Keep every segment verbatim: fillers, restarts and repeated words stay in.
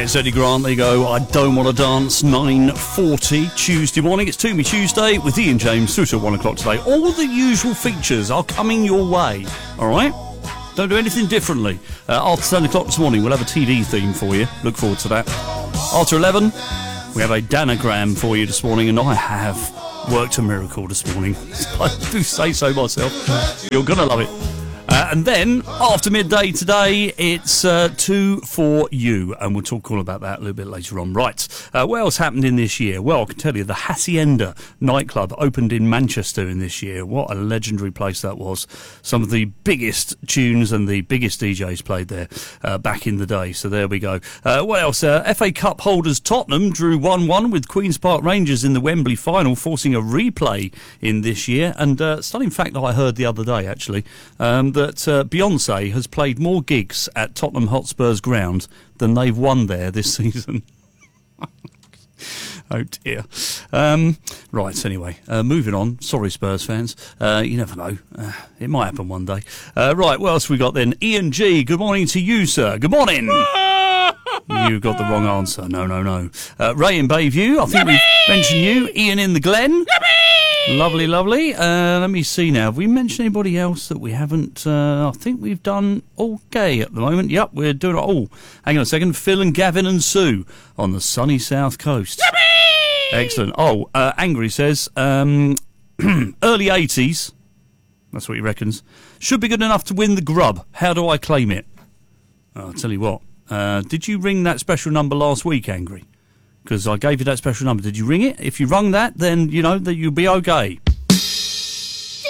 There's Eddie Grant. There you go. I Don't Want to Dance, nine forty Tuesday morning. It's To Me Tuesday with Ian James through till one o'clock today. All the usual features are coming your way, all right? Don't do anything differently. Uh, after ten o'clock this morning, we'll have a T V theme for you. Look forward to that. After eleven, we have a Danagram for you this morning, and I have worked a miracle this morning. I do say so myself. You're going to love it. Uh, and then, after midday today, it's uh, Two for You, and we'll talk all about that a little bit later on. Right, uh, what else happened in this year? Well, I can tell you, the Hacienda nightclub opened in Manchester in this year. What a legendary place that was. Some of the biggest tunes and the biggest D Js played there uh, back in the day, so there we go. Uh, what else? Uh, F A Cup holders Tottenham drew one one with Queen's Park Rangers in the Wembley final, forcing a replay in this year. And uh, stunning fact that I heard the other day, actually, um, that uh, Beyonce has played more gigs at Tottenham Hotspur's ground than they've won there this season. Oh dear. Um, right, anyway, uh, moving on. Sorry, Spurs fans. Uh, you never know. Uh, it might happen one day. Uh, right, what else we got then? Ian G, good morning to you, sir. Good morning. You got the wrong answer. No, no, no. Uh, Ray in Bayview, I think Yippee! We mentioned you. Ian in the Glen. Yippee! Lovely, lovely. Uh, let me see now. Have we mentioned anybody else that we haven't? Uh, I think we've done all gay at the moment. Yep, we're doing it all. Hang on a second. Phil and Gavin and Sue on the sunny south coast. Yippee! Excellent. Oh, uh, Angry says, um, early eighties, that's what he reckons, should be good enough to win the grub. How do I claim it? Oh, I'll tell you what. Uh, did you ring that special number last week, Angry? Because I gave you that special number. Did you ring it? If you rung that, then, you know, that you'll be okay. This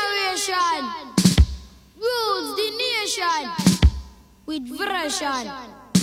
generation rules the nation with version.